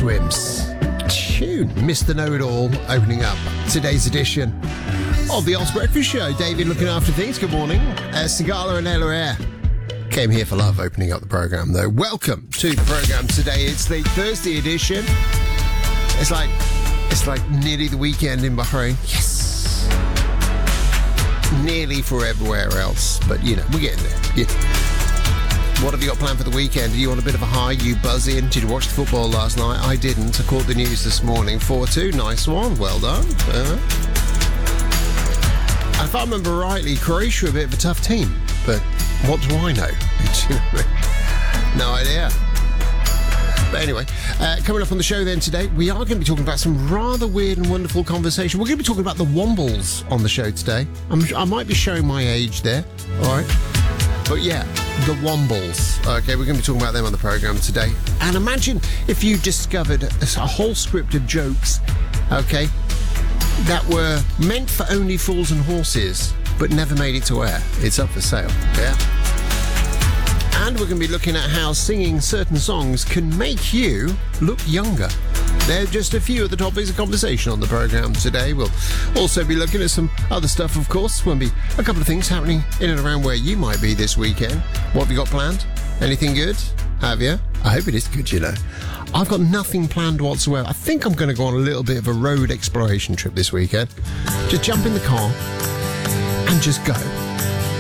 Swims. Tune, Mr. Know-It-All, opening up today's edition of the Oz Breakfast Show. David looking after things. Good morning. Sigala and Ella Air came here for love, opening up the programme, though. Welcome to the programme today. It's the Thursday edition. It's like nearly the weekend in Bahrain. Yes. Nearly for everywhere else, but, you know, we're getting there. Yeah. What have you got planned for the weekend? Are you on a bit of a high? You buzzing? Did you watch the football last night? I didn't. I caught the news this morning. 4-2. Nice one. Well done. If I remember rightly, Croatia are a bit of a tough team. But what do I know? No idea. But anyway, coming up on the show then today, we are going to be talking about some rather weird and wonderful conversation. We're going to be talking about the Wombles on the show today. I might be showing my age there. All right. But yeah, the Wombles. Okay, we're going to be talking about them on the programme today. And imagine if you discovered a whole script of jokes, okay, that were meant for only fools and horses, but never made it to air. It's up for sale, yeah? And we're going to be looking at how singing certain songs can make you look younger. They're just a few of the topics of conversation on the programme today. We'll also be looking at some other stuff, of course. There'll be a couple of things happening in and around where you might be this weekend. What have you got planned? Anything good? Have you? I hope it is good, you know. I've got nothing planned whatsoever. I think I'm going to go on a little bit of a road exploration trip this weekend. Just jump in the car and just go.